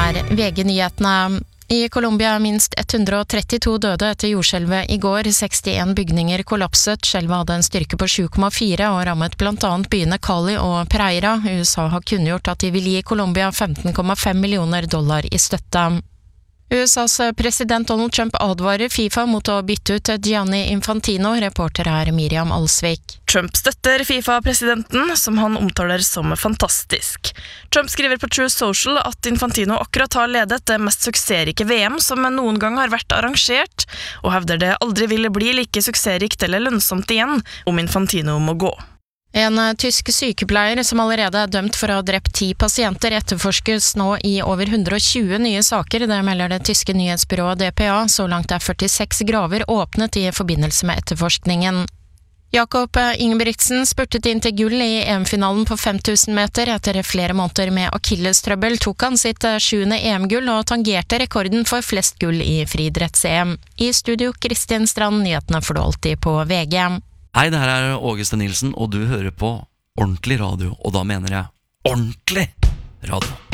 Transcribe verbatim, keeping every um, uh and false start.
er V G-nyhetene. I Colombia er minst ett hundre trettito døde etter jordskjelvet i går. sekstien bygninger kollapset. Skjelvet hadde en styrke på sju komma fire og rammet blant annet byene Cali og Pereira. U S A har kunngjort at de vil gi Colombia femten komma fem millioner dollar i støtte. U S A's president Donald Trump advarer FIFA mot å bytte ut Gianni Infantino. Reporter er Miriam Alsvik. Trump støtter FIFA-presidenten, som han omtaler som fantastisk. Trump skriver på True Social at Infantino akkurat har ledet det mest suksessrike V M som noen gang har vært arrangert, og hevder det aldri ville bli like suksessrikt eller lønnsomt igjen om Infantino må gå. En tysk sykepleier som allerede er dømt for å ha drept ti pasienter etterforskes nå i over hundre og tjue nye saker. Det melder det tyske nyhetsbyrået D P A. Så langt er førtiseks graver åpnet i forbindelse med etterforskningen. Jakob Ingebrigtsen spurtet inn til gull i E M-finalen på fem tusen meter. Etter flere måneder med akillestrøbbel tok han sitt sjuende E M-gull og tangerte rekorden for flest gull i friidretts-E M. I studio Kristin Strand, nyhetene får du alltid på V G. Hei, det her er Auguste Nilsen, og du hører på Ordentlig Radio, og da mener jeg ordentlig radio.